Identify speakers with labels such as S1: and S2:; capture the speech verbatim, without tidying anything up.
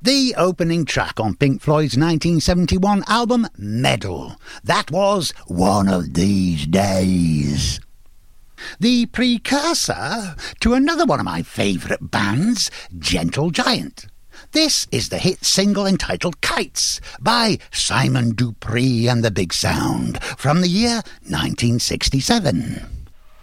S1: The opening track on Pink Floyd's nineteen seventy-one album Medal. That was One of These Days. The precursor to another one of my favourite bands, Gentle Giant. This is the hit single entitled Kites by Simon Dupree and the Big Sound from the year nineteen sixty-seven.